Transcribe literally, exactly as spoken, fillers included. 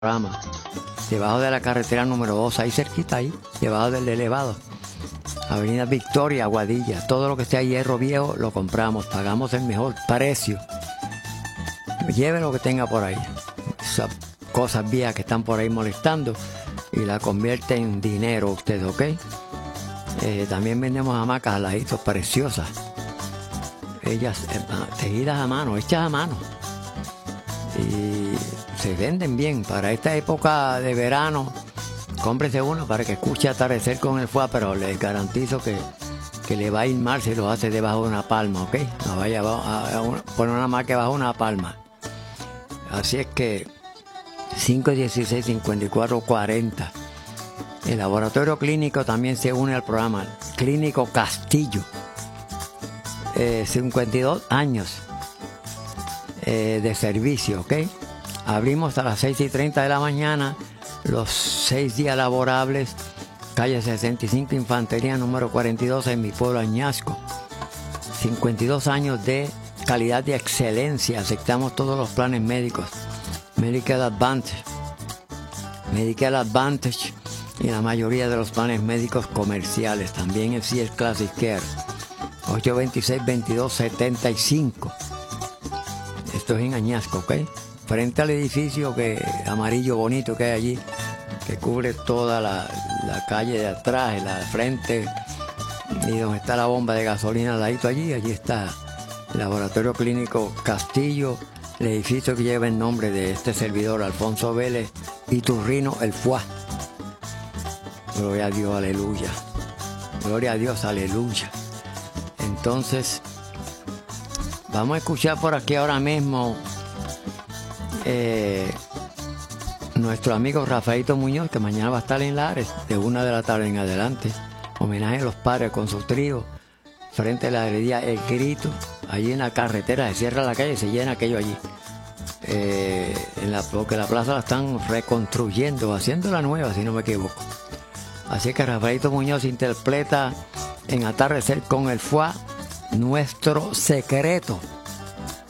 programa, debajo de la carretera número dos, ahí cerquita, ahí, debajo del elevado. Avenida Victoria, Aguadilla. Todo lo que sea hierro viejo lo compramos, pagamos el mejor precio. Lleve lo que tenga por ahí. Esas cosas viejas que están por ahí molestando y la convierte en dinero usted, ¿ok? Eh, también vendemos hamacas al ladito, preciosas. Ellas eh, tejidas a mano, hechas a mano. Y se venden bien. Para esta época de verano, cómprese uno para que escuche atardecer con el fuá, pero les garantizo que, que le va a ir mal si lo hace debajo de una palma, ¿ok? No vaya a, a, a poner una marca bajo una palma. Así es que cinco dieciséis, cincuenta y cuatro cuarenta. El laboratorio clínico también se une al programa. Clínico Castillo. Eh, cincuenta y dos años eh, de servicio, ¿ok? Abrimos a las seis y treinta de la mañana, los seis días laborables, calle sesenta y cinco, Infantería número cuarenta y dos, en mi pueblo Añasco. cincuenta y dos años de calidad y excelencia. Aceptamos todos los planes médicos. Medicare Advantage, Medicare Advantage y la mayoría de los planes médicos comerciales. También el C S Classic Care. ocho veintiséis, veintidós setenta y cinco. Esto es en Añasco, ¿ok? Frente al edificio que amarillo bonito que hay allí, que cubre toda la, la calle de atrás, la de frente, y donde está la bomba de gasolina al ladito allí, allí está el Laboratorio Clínico Castillo, el edificio que lleva el nombre de este servidor, Alfonso Vélez Iturrino, el F U A. Gloria a Dios, aleluya. Gloria a Dios, aleluya. Entonces, vamos a escuchar por aquí ahora mismo eh, nuestro amigo Rafaelito Muñoz, que mañana va a estar en Lares, de una de la tarde en adelante. Homenaje a los padres con su trío, frente a la herrería El Grito, allí en la carretera, se cierra la calle, se llena aquello allí. Eh, en la, porque la plaza la están reconstruyendo, haciéndola nueva, si no me equivoco. Así que Rafaelito Muñoz interpreta en Atardecer con el F U A, Nuestro Secreto.